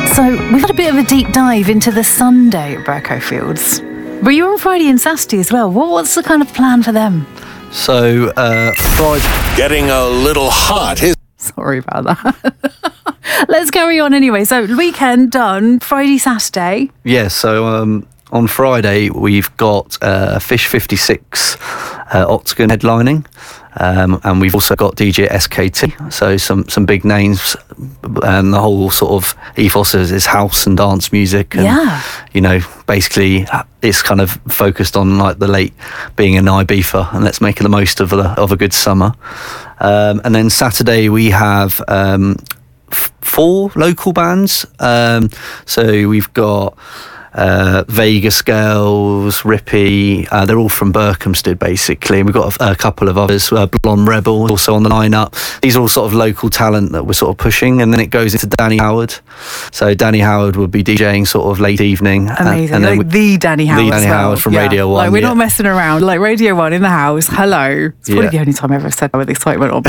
So we've had a bit of a deep dive into the Sunday at Bercow Fields. But you're on Friday and Saturday as well. What's the kind of plan for them? So, Friday... Getting a little hot. Sorry about that. Let's carry on anyway. So, weekend done, Friday, Saturday. Yeah, so on Friday we've got Fish 56 Octagon headlining. And we've also got DJ SKT, so some big names, and the whole sort of ethos is house and dance music. And, you know, basically it's kind of focused on like the late being in Ibiza, and let's make the most of a good summer. And then Saturday we have 4 local bands. So we've got Vegas Girls, Rippy, they're all from Berkhamsted basically, and we've got a couple of others, Blonde Rebel also on the lineup. These are all sort of local talent that we're sort of pushing, and then it goes into Danny Howard. So Danny Howard will be DJing sort of late evening. Amazing. And then like the Danny Howard. The Danny Howard from Radio 1. Like we're not messing around. Like Radio 1 in the house. Hello. It's probably the only time I've ever said that with excitement on